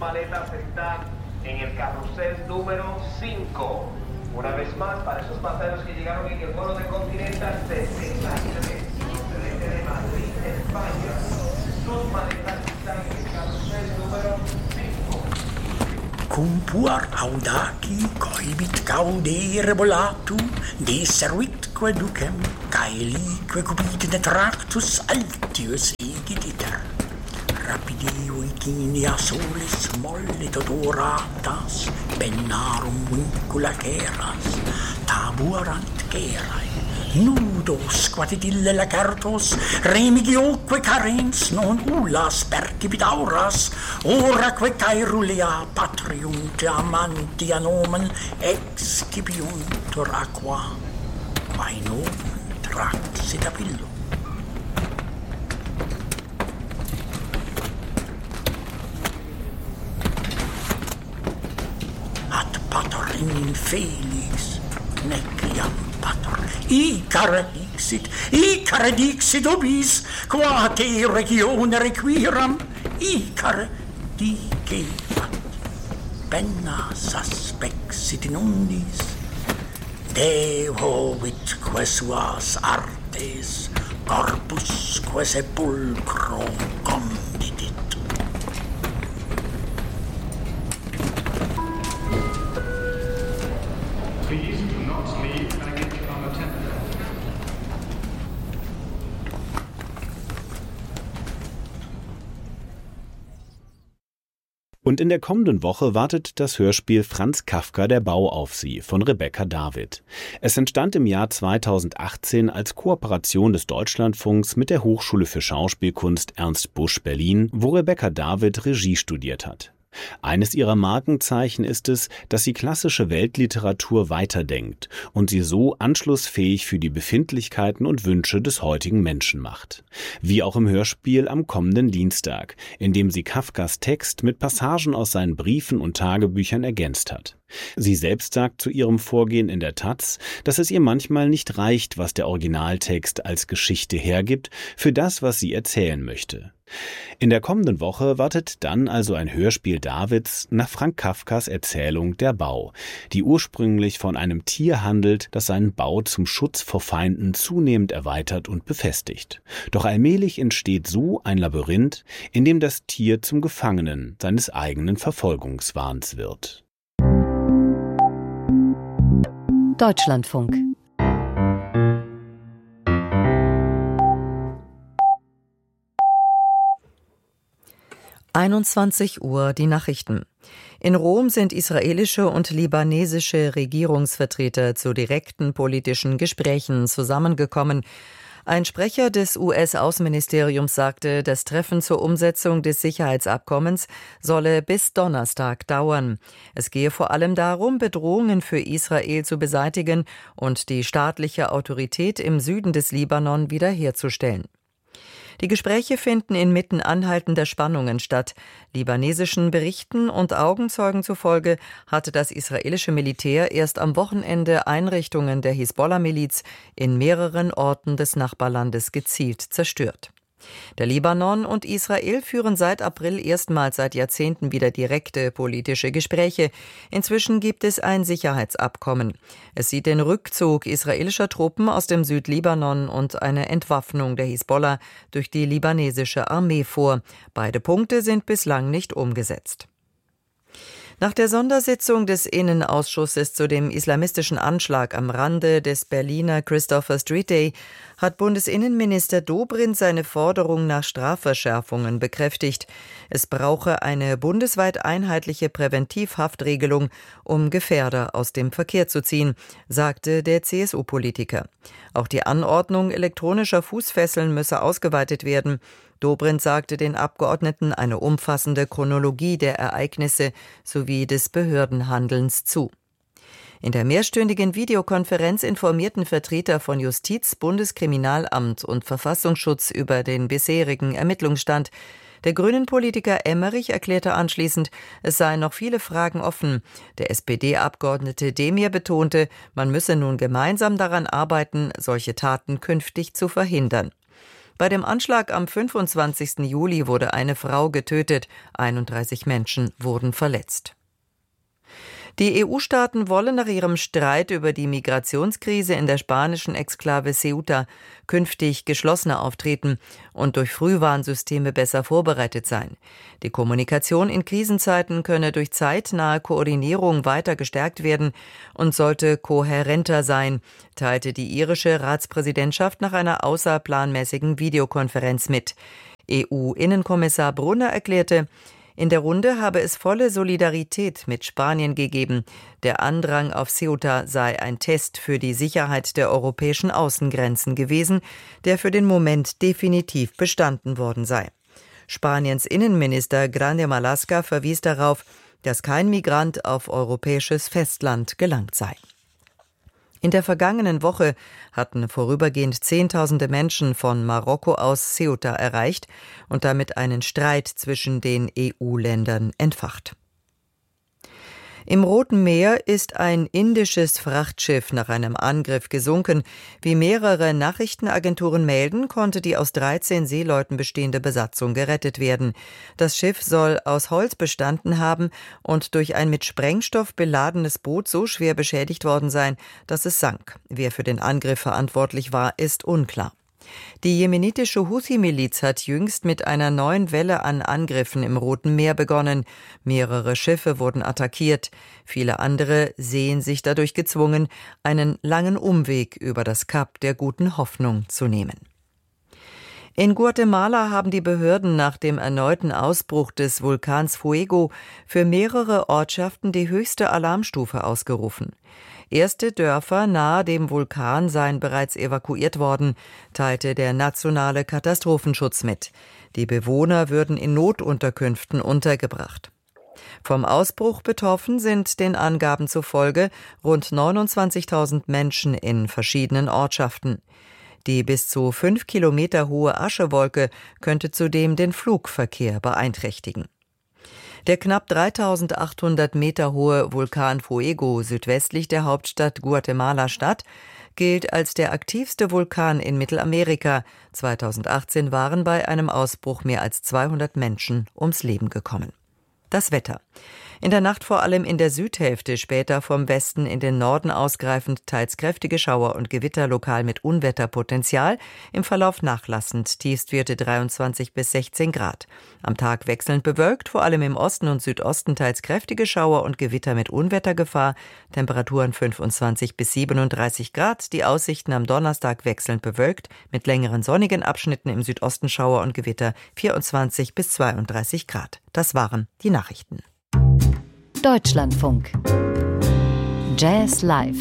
maletas están en el carrusel número 5. Una vez más, para esos pasajeros que llegaron en el vuelo de Continental desde la procedente de Madrid, España, sus maletas están en el carrusel número 5. Cumpur audaci coibit gaudere volatu, deseruitque ducem, caelique cubit detractus altius egiditer. Rapideo iginia solis mollit odoratas, pennarum vincula ceras, tabuarant cerae, nudos quatit ille lacertos, remigioque carens non ullas percipit auras, oraque caerulea patrium te amantia nomen excipiuntur aqua, quae non traxit apillo. Pater in felix, nequiam pater, Icare dixit ubis, qua te regione requiram, Icare dicebat, penna suspexit in undis, Deo vitque suas artes, corpusque sepulcro condidit. Please do not leave baggage unattended. Und in der kommenden Woche wartet das Hörspiel Franz Kafka, der Bau auf Sie von Rebecca David. Es entstand im Jahr 2018 als Kooperation des Deutschlandfunks mit der Hochschule für Schauspielkunst Ernst Busch Berlin, wo Rebecca David Regie studiert hat. Eines ihrer Markenzeichen ist es, dass sie klassische Weltliteratur weiterdenkt und sie so anschlussfähig für die Befindlichkeiten und Wünsche des heutigen Menschen macht. Wie auch im Hörspiel am kommenden Dienstag, in dem sie Kafkas Text mit Passagen aus seinen Briefen und Tagebüchern ergänzt hat. Sie selbst sagt zu ihrem Vorgehen in der taz, dass es ihr manchmal nicht reicht, was der Originaltext als Geschichte hergibt, für das, was sie erzählen möchte. In der kommenden Woche wartet dann also ein Hörspiel Davids nach Frank Kafkas Erzählung Der Bau, die ursprünglich von einem Tier handelt, das seinen Bau zum Schutz vor Feinden zunehmend erweitert und befestigt. Doch allmählich entsteht so ein Labyrinth, in dem das Tier zum Gefangenen seines eigenen Verfolgungswahns wird. Deutschlandfunk. Uhr die Nachrichten. In Rom sind israelische und libanesische Regierungsvertreter zu direkten politischen Gesprächen zusammengekommen. Ein Sprecher des US-Außenministeriums sagte, das Treffen zur Umsetzung des Sicherheitsabkommens solle bis Donnerstag dauern. Es gehe vor allem darum, Bedrohungen für Israel zu beseitigen und die staatliche Autorität im Süden des Libanon wiederherzustellen. Die Gespräche finden inmitten anhaltender Spannungen statt. Libanesischen Berichten und Augenzeugen zufolge hatte das israelische Militär erst am Wochenende Einrichtungen der Hisbollah-Miliz in mehreren Orten des Nachbarlandes gezielt zerstört. Der Libanon und Israel führen seit April erstmals seit Jahrzehnten wieder direkte politische Gespräche. Inzwischen gibt es ein Sicherheitsabkommen. Es sieht den Rückzug israelischer Truppen aus dem Südlibanon und eine Entwaffnung der Hisbollah durch die libanesische Armee vor. Beide Punkte sind bislang nicht umgesetzt. Nach der Sondersitzung des Innenausschusses zu dem islamistischen Anschlag am Rande des Berliner Christopher Street Day hat Bundesinnenminister Dobrindt seine Forderung nach Strafverschärfungen bekräftigt. Es brauche eine bundesweit einheitliche Präventivhaftregelung, um Gefährder aus dem Verkehr zu ziehen, sagte der CSU-Politiker. Auch die Anordnung elektronischer Fußfesseln müsse ausgeweitet werden. Dobrindt sagte den Abgeordneten eine umfassende Chronologie der Ereignisse sowie des Behördenhandelns zu. In der mehrstündigen Videokonferenz informierten Vertreter von Justiz, Bundeskriminalamt und Verfassungsschutz über den bisherigen Ermittlungsstand. Der Grünen-Politiker Emmerich erklärte anschließend, es seien noch viele Fragen offen. Der SPD-Abgeordnete Demir betonte, man müsse nun gemeinsam daran arbeiten, solche Taten künftig zu verhindern. Bei dem Anschlag am 25. Juli wurde eine Frau getötet, 31 Menschen wurden verletzt. Die EU-Staaten wollen nach ihrem Streit über die Migrationskrise in der spanischen Exklave Ceuta künftig geschlossener auftreten und durch Frühwarnsysteme besser vorbereitet sein. Die Kommunikation in Krisenzeiten könne durch zeitnahe Koordinierung weiter gestärkt werden und sollte kohärenter sein, teilte die irische Ratspräsidentschaft nach einer außerplanmäßigen Videokonferenz mit. EU-Innenkommissar Brunner erklärte, in der Runde habe es volle Solidarität mit Spanien gegeben. Der Andrang auf Ceuta sei ein Test für die Sicherheit der europäischen Außengrenzen gewesen, der für den Moment definitiv bestanden worden sei. Spaniens Innenminister Grande Marlaska verwies darauf, dass kein Migrant auf europäisches Festland gelangt sei. In der vergangenen Woche hatten vorübergehend Zehntausende Menschen von Marokko aus Ceuta erreicht und damit einen Streit zwischen den EU-Ländern entfacht. Im Roten Meer ist ein indisches Frachtschiff nach einem Angriff gesunken. Wie mehrere Nachrichtenagenturen melden, konnte die aus 13 Seeleuten bestehende Besatzung gerettet werden. Das Schiff soll aus Holz bestanden haben und durch ein mit Sprengstoff beladenes Boot so schwer beschädigt worden sein, dass es sank. Wer für den Angriff verantwortlich war, ist unklar. Die jemenitische Houthi-Miliz hat jüngst mit einer neuen Welle an Angriffen im Roten Meer begonnen. Mehrere Schiffe wurden attackiert. Viele andere sehen sich dadurch gezwungen, einen langen Umweg über das Kap der Guten Hoffnung zu nehmen. In Guatemala haben die Behörden nach dem erneuten Ausbruch des Vulkans Fuego für mehrere Ortschaften die höchste Alarmstufe ausgerufen. Erste Dörfer nahe dem Vulkan seien bereits evakuiert worden, teilte der nationale Katastrophenschutz mit. Die Bewohner würden in Notunterkünften untergebracht. Vom Ausbruch betroffen sind den Angaben zufolge rund 29.000 Menschen in verschiedenen Ortschaften. Die bis zu 5 Kilometer hohe Aschewolke könnte zudem den Flugverkehr beeinträchtigen. Der knapp 3.800 Meter hohe Vulkan Fuego südwestlich der Hauptstadt Guatemala-Stadt gilt als der aktivste Vulkan in Mittelamerika. 2018 waren bei einem Ausbruch mehr als 200 Menschen ums Leben gekommen. Das Wetter. In der Nacht vor allem in der Südhälfte, später vom Westen in den Norden ausgreifend, teils kräftige Schauer und Gewitter, lokal mit Unwetterpotenzial. Im Verlauf nachlassend, Tiefstwerte 23 bis 16 Grad. Am Tag wechselnd bewölkt, vor allem im Osten und Südosten teils kräftige Schauer und Gewitter mit Unwettergefahr. Temperaturen 25 bis 37 Grad. Die Aussichten am Donnerstag wechselnd bewölkt, mit längeren sonnigen Abschnitten im Südosten Schauer und Gewitter 24 bis 32 Grad. Das waren die Nachrichten. Deutschlandfunk. Jazz Live.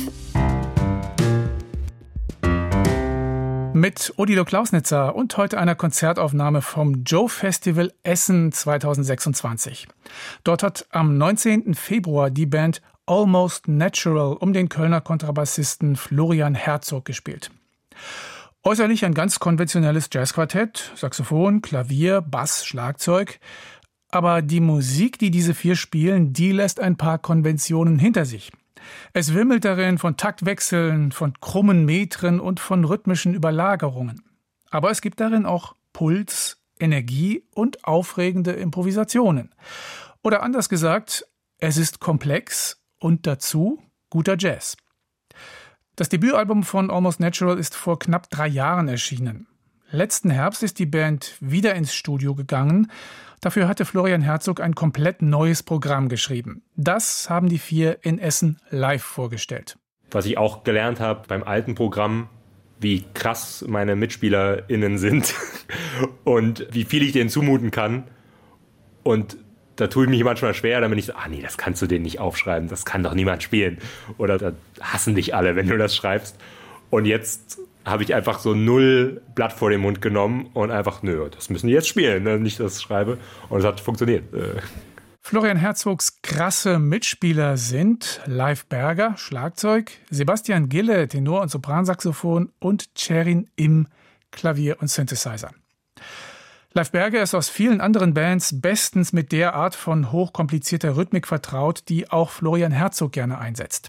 Mit Odilo Klausnitzer und heute einer Konzertaufnahme vom Joe Festival Essen 2026. Dort hat am 19. Februar die Band Almost Natural um den Kölner Kontrabassisten Florian Herzog gespielt. Äußerlich ein ganz konventionelles Jazzquartett, Saxophon, Klavier, Bass, Schlagzeug. Aber die Musik, die diese vier spielen, die lässt ein paar Konventionen hinter sich. Es wimmelt darin von Taktwechseln, von krummen Metren und von rhythmischen Überlagerungen. Aber es gibt darin auch Puls, Energie und aufregende Improvisationen. Oder anders gesagt, es ist komplex und dazu guter Jazz. Das Debütalbum von Almost Natural ist vor knapp 3 Jahren erschienen. Letzten Herbst ist die Band wieder ins Studio gegangen. Dafür hatte Florian Herzog ein komplett neues Programm geschrieben. Das haben die vier in Essen live vorgestellt. Was ich auch gelernt habe beim alten Programm, wie krass meine MitspielerInnen sind und wie viel ich denen zumuten kann. Und da tue ich mich manchmal schwer, dann bin ich so, nee, das kannst du denen nicht aufschreiben, das kann doch niemand spielen. Oder da hassen dich alle, wenn du das schreibst. Und jetzt habe ich einfach so 0 Blatt vor den Mund genommen und einfach, das müssen die jetzt spielen, ne? Nicht, dass ich schreibe. Und es hat funktioniert. Florian Herzogs krasse Mitspieler sind Leif Berger, Schlagzeug, Sebastian Gille, Tenor- und Sopransaxophon und Cherin Im, Klavier und Synthesizer. Leif Berger ist aus vielen anderen Bands bestens mit der Art von hochkomplizierter Rhythmik vertraut, die auch Florian Herzog gerne einsetzt.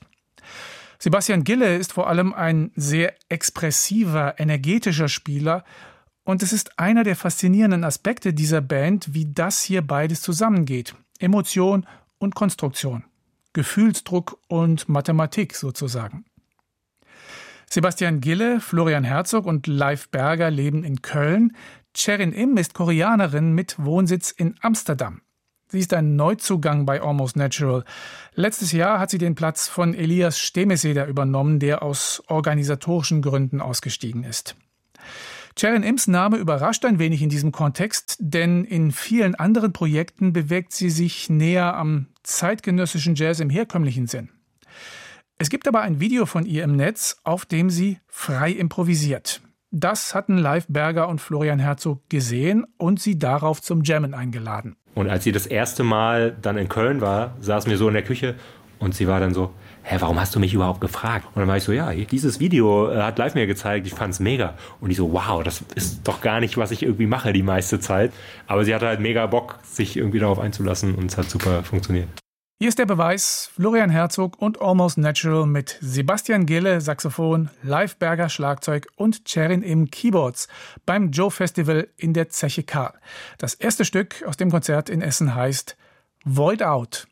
Sebastian Gille ist vor allem ein sehr expressiver, energetischer Spieler Und es ist einer der faszinierenden Aspekte dieser Band, wie das hier beides zusammengeht. Emotion und Konstruktion. Gefühlsdruck und Mathematik sozusagen. Sebastian Gille, Florian Herzog und Leif Berger leben in Köln. Cherin Im ist Koreanerin mit Wohnsitz in Amsterdam. Sie ist ein Neuzugang bei Almost Natural. Letztes Jahr hat sie den Platz von Elias Stemeseder übernommen, der aus organisatorischen Gründen ausgestiegen ist. Cherin Ims Name überrascht ein wenig in diesem Kontext, denn in vielen anderen Projekten bewegt sie sich näher am zeitgenössischen Jazz im herkömmlichen Sinn. Es gibt aber ein Video von ihr im Netz, auf dem sie frei improvisiert. Das hatten Leif Berger und Florian Herzog gesehen und sie darauf zum Jammen eingeladen. Und als sie das erste Mal dann in Köln war, saßen wir so in der Küche und sie war dann so, warum hast du mich überhaupt gefragt? Und dann war ich so, ja, dieses Video hat Live mir gezeigt, ich fand's mega. Und die so, wow, das ist doch gar nicht, was ich irgendwie mache die meiste Zeit. Aber sie hatte halt mega Bock, sich irgendwie darauf einzulassen und es hat super funktioniert. Hier ist der Beweis: Florian Herzog und Almost Natural mit Sebastian Gille Saxophon, Leif Berger Schlagzeug und Cherin Im Keyboards beim Joe Festival in der Zeche Karl. Das erste Stück aus dem Konzert in Essen heißt Void Out.